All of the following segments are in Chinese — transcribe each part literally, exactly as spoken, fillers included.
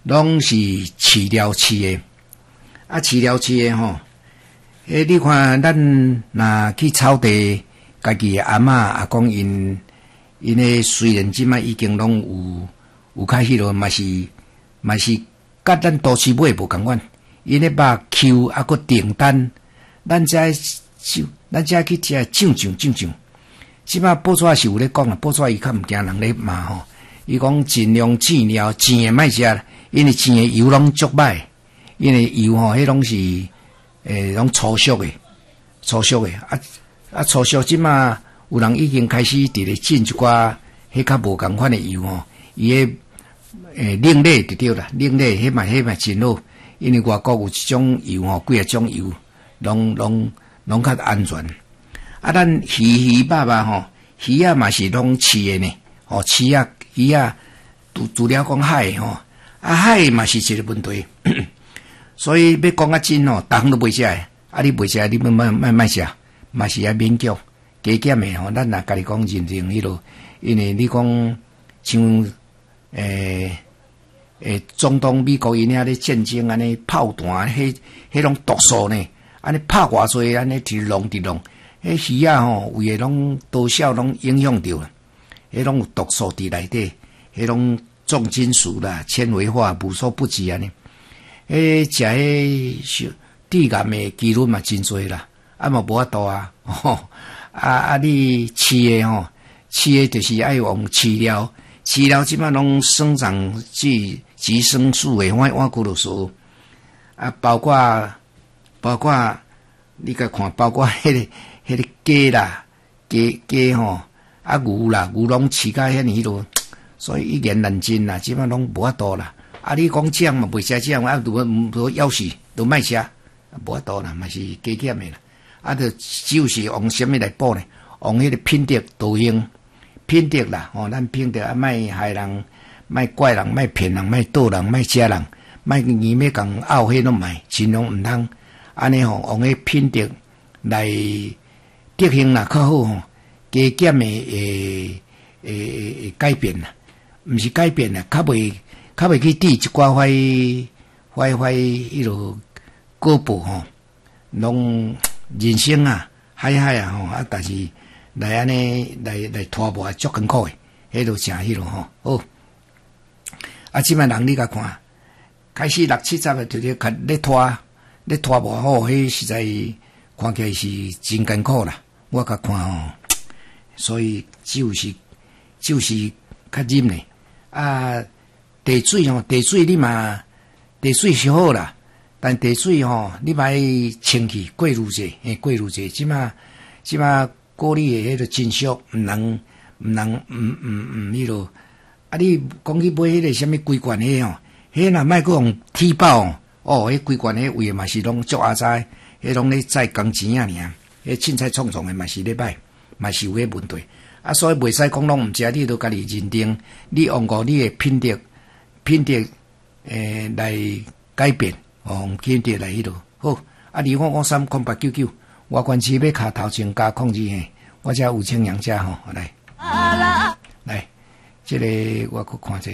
拢是饲料饲的。啊，饲料饲的吼，诶，你看咱若去草地，家己阿嬷阿公因因诶，虽然即摆已经拢有有较迄落，嘛是嘛是，甲咱都市买无共款。因咧肉扣啊，佮订单，咱遮就咱遮去食正上正上。即摆报纸是有咧讲啊，报纸伊较毋惊人咧骂吼。伊讲尽量饲料煎诶莫食，因为煎诶油拢足歹，因为油吼迄拢是诶拢粗俗诶，粗俗诶啊啊粗俗即摆有人已经开始伫咧进一寡迄较无共款诶油吼，伊诶诶冷链就对啦，冷链迄嘛迄嘛真好。因为外国有一种油吼，几啊种油，拢拢拢较安全。啊，咱鱼鱼肉肉吼，鱼啊嘛是拢饲诶呢，吼饲啊鱼啊，除除了讲海吼，啊海嘛是一个问题。所以要讲啊真吼，逐项都袂食诶，啊你袂食，你莫莫莫莫食，嘛是啊勉强加减诶吼。咱若家己讲认定迄落，因为你讲像诶。诶，中东美国因遐咧战争安尼炮弹，迄迄种毒素呢，安尼拍偌济，安尼直弄直弄，迄鱼啊吼，有诶拢多少拢影响着啦，迄拢有毒素伫内底，迄种重金属啦、纤维化无所不至安尼。迄食迄致癌诶几率嘛真侪啦，啊嘛无法度啊，吼啊啊你饲诶吼，饲诶就是爱用饲料。饲料即摆拢生长剂、集生素诶，我我骨头说啊，包括包括你甲看，包括迄、那个迄、那个鸡啦、鸡鸡吼啊牛啦，牛拢饲甲遐尼咯，所以一言难尽啦，即摆拢无法度啦。啊，你讲酱嘛袂食酱，啊，如果如要死都莫食，无法度啦，嘛是加减诶啦。啊，就只有是用什么来补呢？用迄个品德导应。品德啦，吼、哦，咱品德啊，莫害人，莫怪人，莫骗人，莫倒人，莫食人，莫硬要共拗迄拢卖，尽量毋通。安尼吼，用迄品德来德行啦，较好吼，加减诶诶诶诶改变啦，毋是改变啦，较袂较袂去抵一寡歹歹歹迄落果报吼，拢人生啊，海海啊吼啊，但是。来安尼来来拖磨足艰苦诶，迄落诚迄落吼好。啊，即摆人你甲看，开始六七十诶，就咧较咧拖咧拖磨好，迄实在看起来是真艰苦啦。我甲看吼，所以就是就是较忍诶。啊，地水吼，地水你嘛地水是好啦，但地水吼你嘛要清气过濾者，嘿过滤者，即摆即摆。过滤诶，迄个真俗，毋能毋能毋毋毋迄落。啊，你讲去买迄个什么规罐迄吼，迄若莫阁用铁包哦，迄规罐迄位嘛是拢足阿灾，迄拢咧载工钱啊尔，迄凊彩创创诶嘛是咧歹，嘛是有迄问题。啊，所以袂使讲拢毋食，你都家己认定，你用过你诶品德品德诶来改变，用品德来迄落好。啊，二五五三空八九九。我关市要卡头前加控制嘿，我遮有青阳遮吼，来，来，这个我去看者。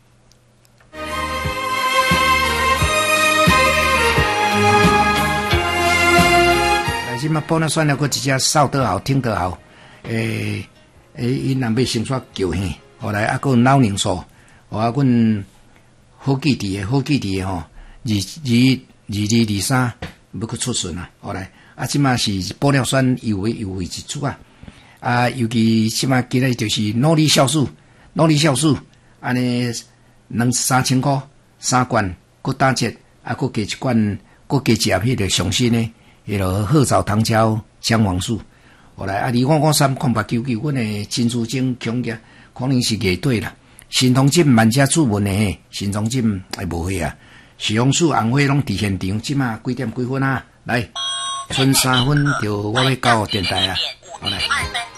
来，即马报那算了，佫一只扫得好，听得好，诶诶，因若要先煞叫嘿，后来啊，佫脑凝素，哦啊，阮好记伫诶，好记伫诶吼，二二二二二三要佫出顺啊，后来。啊，即马是玻尿酸有诶有诶一出啊！啊，尤其即马今日就是脑力酵素，脑力酵素安尼两三千箍三罐，佮打折，啊，佮加一罐，佮加入迄个上新诶，迄个褐藻糖胶姜黄素。后来啊，二五五三空八九九，阮诶珍珠精强嘅，可能是热对啦。神通镜万家注文诶，神通镜还无会啊。许红素红花拢伫现场，即马几点几分啊？来。剩三分就我要到电台啊，好来。